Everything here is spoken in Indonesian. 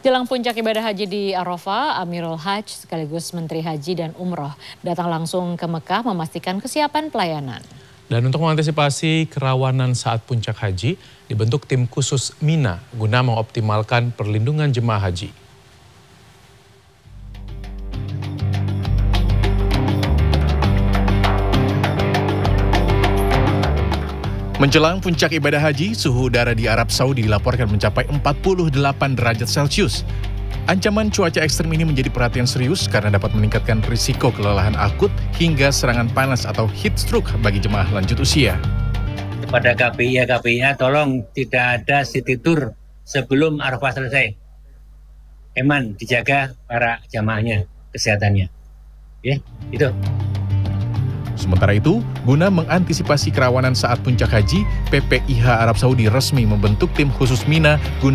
Jelang puncak ibadah haji di Arafah, Amirul Hajj sekaligus Menteri Haji dan Umroh datang langsung ke Mekah memastikan kesiapan pelayanan. Dan untuk mengantisipasi kerawanan saat puncak haji, dibentuk tim khusus Mina guna mengoptimalkan perlindungan jemaah haji. Menjelang puncak ibadah haji, suhu udara di Arab Saudi dilaporkan mencapai 48 derajat Celcius. Ancaman cuaca ekstrem ini menjadi perhatian serius karena dapat meningkatkan risiko kelelahan akut hingga serangan panas atau heat stroke bagi jemaah lanjut usia. Kepada KPIA, tolong tidak ada city tour sebelum Arafah selesai. Eman dijaga para jamaahnya, kesehatannya. Ya, itu. Sementara itu, guna mengantisipasi kerawanan saat puncak haji, PPIH Arab Saudi resmi membentuk tim khusus Mina guna